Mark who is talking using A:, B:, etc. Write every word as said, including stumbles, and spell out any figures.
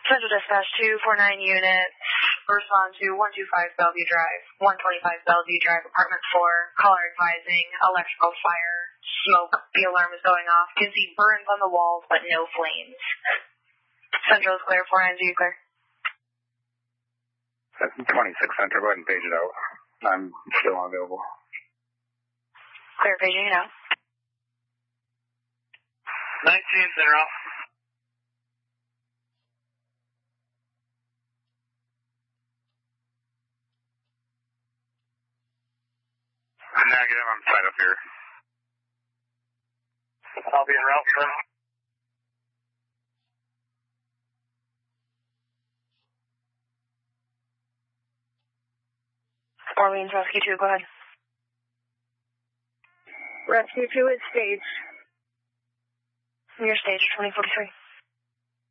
A: Central Dispatch two forty-nine units, respond to one two five Bellevue Drive, one twenty-five Bellevue Drive, apartment four, caller advising electrical fire, smoke, the alarm is going off, can see burns on the walls but no flames. Central is clear, four nine zero clear.
B: twenty-six Central, go ahead and page it out. I'm still unavailable.
A: Clear, paging it out.
C: nineteen Central.
B: Negative, I'm tied up here.
C: I'll be en route, sir.
A: Orleans Rescue two, go ahead.
D: Rescue two is staged.
A: Your stage, twenty forty-three.